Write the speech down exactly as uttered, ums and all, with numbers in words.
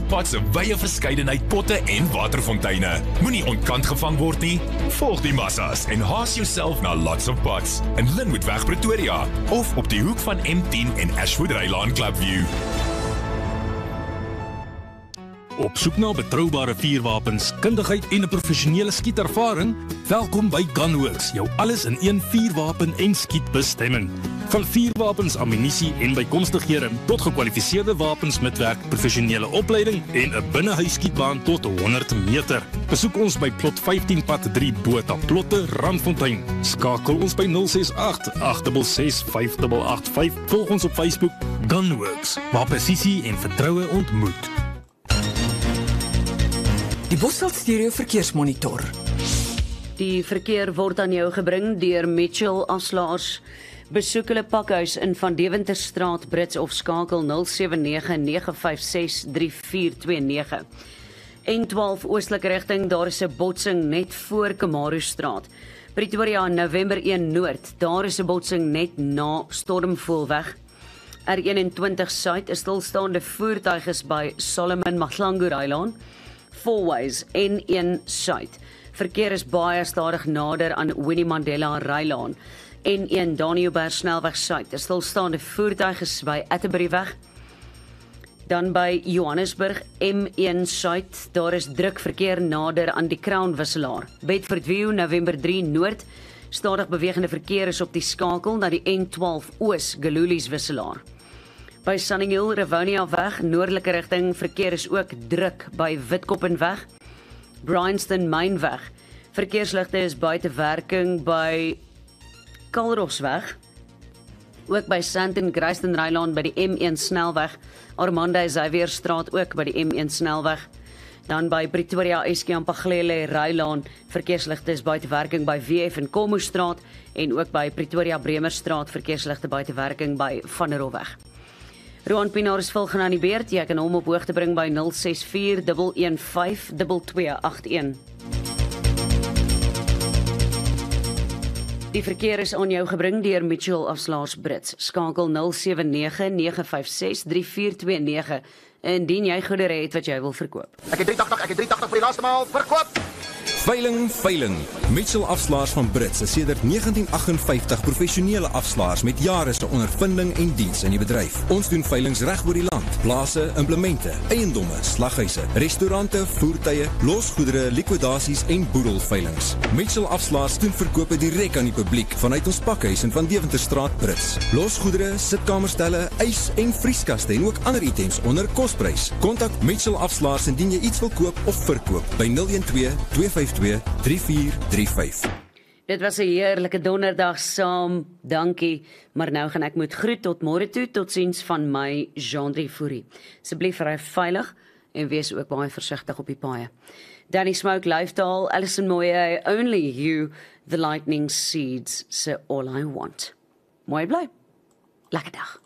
of Pots se wye verskeidenheid potte en waterfonteine. Moenie ontkant gevang word nie. Volg die massas en haas jouself na Lots of Pots in Lynnwoodweg Pretoria of op die hoek van M tien en Ashwood Rylaan Clubview. Op soek na betroubare vuurwapens, kundigheid en 'n professionele skietervaring? Welkom by Gunworks, jou alles in een vuurwapen en skietbestemming. Van vuurwapens, ammunisie en bykomstighede tot gekwalifiseerde wapensmitwerk, professionele opleiding en 'n binnehuisskietbaan tot honderd meter. Besoek ons by plot vyftien pad drie Botha Plotte, Randfontein. Skakel ons by nul ses agt agt ses ses vyf agt agt vyf. Volg ons op Facebook Gunworks, waar presisie en vertroue ontmoet. Die Bosveld Stereo Verkeersmonitor. Die verkeer word aan jou gebring deur Mitchell Afslaers. Besoek hulle pakhuis in Van Deventerstraat, Brits of skakel nul sewe nege nege vyf ses drie vier twee nege. N twaalf oostelike rigting, daar is 'n botsing net voor Kamarustraat. Pretoria November een Noord, daar is 'n botsing net na Stormvoelweg. R eenentwintig Suid, 'n stilstaande voertuig is by Solomon Mahlangu Rylaan. Fourways N een Suid. Verkeer is baie stadig nader aan Winnie Mandela Rylaan. N een Danielberg Snelweg Suid. 'n Stilstaande voertuig is by Atterbury-weg. Dan by Johannesburg M een Suid. Daar is druk verkeer nader aan die Crown wisselaar. Bedford View November drie Noord. Stadig bewegende verkeer is op die skakel na die N twaalf Oos Galulies wisselaar. By Sunninghill Rivonia weg, noordelike rigting, verkeer is ook druk by Witkoppenweg. Bryanston Mainweg. Verkeersligte is buite werking by Kalrosweg. Ook by Sandton Grayston Rylaan by die M een snelweg. Armanda Xavierstraat ook by die M een snelweg. Dan by Pretoria Eskiampaglele Rylaan. Verkeersligte is buite werking by W F en Kommoestraat en ook by Pretoria Bremerstraat verkeersligte buite werking by Van der Hofweg. Roan Pinaar is volgende aan die beurt. Jy kan hom op hoogte bring by nul ses vier een een vyf twee twee agt een. Die verkeer is aan jou gebring deur Mitchell Afslaers Brits. Skakel nul sewe nege nege vyf ses drie vier twee nege indien jy goedere het wat jy wil verkoop. Ek het drie agt agt, ek het drie agt agt vir die laaste maal verkoop. Veiling, veiling. Mitchell Afslaers van Brits is sedert negentien agt vyftig professionele afslaers met jare se ondervinding en diens in die bedryf. Ons doen veilings reg oor die land. Plase, implemente, eiendomme, slaghuise, restaurante, voertuie, losgoedere, likwidasies en boedelveilings. Mitchell Afslaers doen verkope direk aan die publiek vanuit ons pakhuis in Van Deventerstraat, Brits. Losgoedere, sitkamerstelle, ys en vrieskaste en ook ander items onder kosprys. Kontak Mitchell Afslaers indien jy iets wil koop of verkoop by nul een twee twee vyf twee drie vier drie vyf. Dit was 'n heerlike donderdag saam, dankie, maar nou gaan ek moet groet tot môre toe, totsiens van my Jean-Drie Fourie. Asseblief ry veilig en wees ook baie versigtig op die paaie. Danny Smoke, Lyftaal, Alison Moye, Only You, The Lightning Seeds, se All I Want. Mooi bly. Lekker dag.